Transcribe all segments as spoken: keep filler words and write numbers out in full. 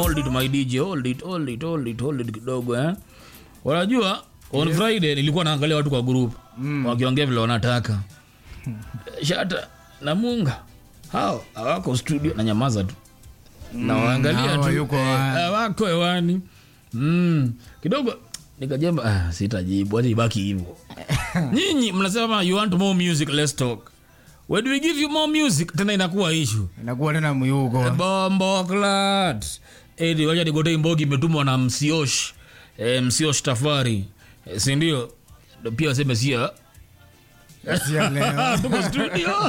hold it my D J, hold it, hold it, hold it, hold it kidogo eh. Unajua on yes. Friday nilikuwa naangalia watu kwa group mm. wakiongea vile wanataka. Shata na Munga hao hawako studio na nyamaza tu. Mm. Na waangalia tu yuko hawako hewani. Mm. Kidogo nikajemba ah sitajibu hadi ibaki hivyo. Nyinyi mnasema you want more music, let's talk. When we give you more music tena inakuwa issue. Inakuwa tena muyuko. Bombo clat. Edi wacha nigote imbogi imetumwa na Msiosh. Eh, Msiosh Tafari. Eh, si ndio? Pia waseme sia. Sia leo. Tuko studio.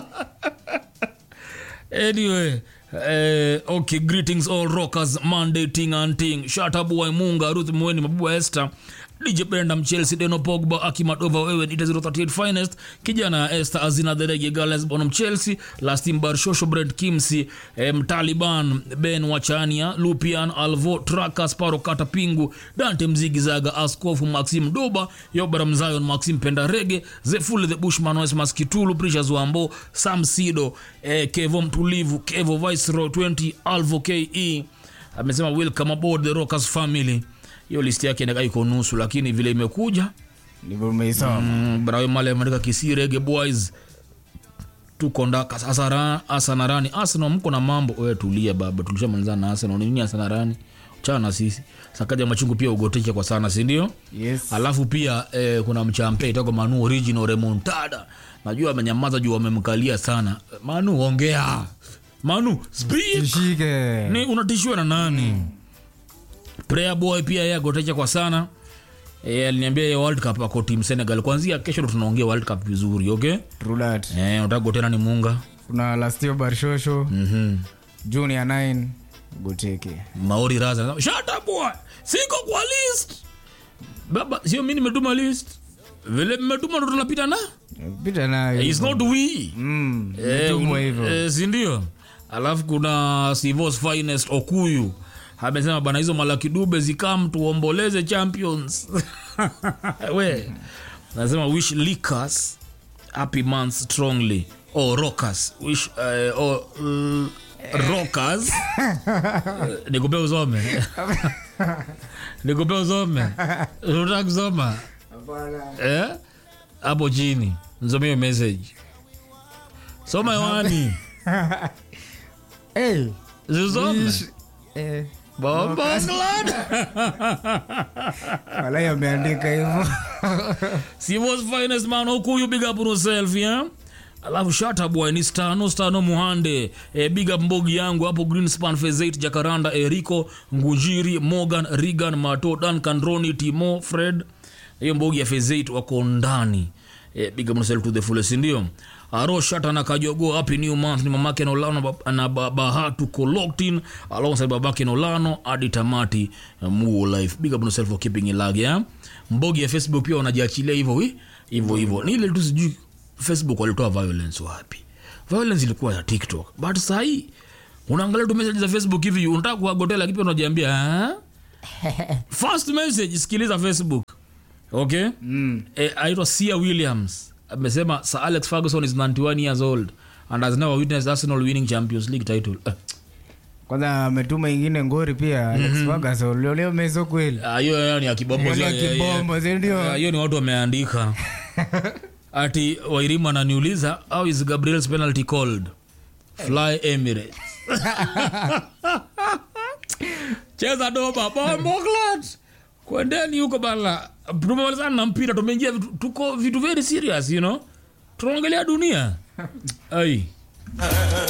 Anyway, eh, okay, greetings all rockers, Monday ting and ting. Shut up boy Munga, Ruth Mweni, Mabua Esther. D J Brenda Mchelsea, Deno Pogba, Akimatova wewe Nita zero thirty eight finest, kijana Esther Azina the Reggae Girls Bonham Chelsea, Lastim Bar Shosho Brent Kimsi, M Taliban Ben Wachania, Lupian Alvo Traka Sparo Kata Pingu, Dante Mzigizaga, Askofu Maxim Doba, Yobara Mzion Maxim Penda Reggae, Zefule the Bushman West Maskitulu, Precious Wambo, Sam Sido, eh, Kevo Mtulivu, Kevo Viceroy twenty, Alvo K E. Amesema welcome aboard the Rockers family. Hiyo list yake inakaa iko nusu lakini vile imekuja ndivyo umeisoma. Mm, Brawe Male Amerika Kisii Reggae Boys tuko ndaka Asara Asanarani Arsenal mko na mambo wewe tulia baba tulishamalizana na Arsenal nini Asanarani chana sisi sakaja machungu pia ugoteke kwa sana si ndio? Yes. Alafu pia eh, kuna mchampe itako Manu Original Remontada najua amenyamaza juu wamemkalia sana. Manu ongea Manu speak Tishike. Ni unatishiwa na nani? Mm. Prayer Boy pia yeye agotecha kwa sana. Eh aliniambia yeye World Cup ako team Senegal. Kwanza kesho ndo tunaongea World Cup vizuri, okay? True that. Eh unataka gotena ni Munga. Kuna Lastio Barshosho. Mhm. Mm Junior nine goteke. Maori Raza. Shut up boy. Siko kwa list. Baba sio mimi nimetuma list. Vile mmetuma ndo tunapita na? Pita nayo. It's not we. Mm. Eh hivyo. Eh si ndio? Alafu kuna Sivos Finest Okuyu. Amesema bana hizo Malaki Dube zikam tuomboleze champions. We. Nasema wish Lickers happy month strongly. Oh rockers. Wish uh, oh uh, rockers. Nikupe uzome. Nikupe uzome. Unataka kusoma? Hapana. Eh? Hapo chini. Nzome hiyo message. Soma yawani. Hey. Zuzome. Eh. Bombo glad. Wala yameandika hivyo. See was finest man huku you big up yourself yeah. Alafu shut up boy ni Stano Stano Muhande eh, big up mbogi yangu hapo Greenspan Phase eight Jacaranda Erico Ngujiri Morgan Regan Mato Dan Kandroni Timo Fred hiyo mbogi ya Phase eight wako ndani eh, big up yourself to the fullest ndio. Aro shata na Kajogo happy new month ni mamake Nolano na Bahatu Collectin alongside babake Nolano hadi tamati mu life big up yourself for keeping it lag yeah. Mbogi ya Facebook pia wanajiachilia hivyo hivyo hivyo ni ile tu sijui Facebook walitoa violence wapi. Violence ilikuwa ya TikTok but sasa hii unaangalia tu message za Facebook hivi unataka kuagotela kipi unajiambia ah first message sikiliza Facebook okay mm. eh, aitwa Sia Williams amesema Sir Alex Ferguson is ninety-one years old and has never witnessed Arsenal winning Champions League title. Uh. Kwanza ametuma ingine ngori pia Alex mm-hmm. Ferguson leo leo mezo kweli. Ah hiyo ni ya kibombo ya kibombo ndio. Hiyo ni watu wameandika. Ati Wairima ananiuliza how is Gabriel's penalty called? Fly Emirates. Cheza doba bombo glad. Kwendeni huko bala. Tumemalizana na mpira tumeingia tuko vitu very serious you know. Tunaongelea dunia. Ai.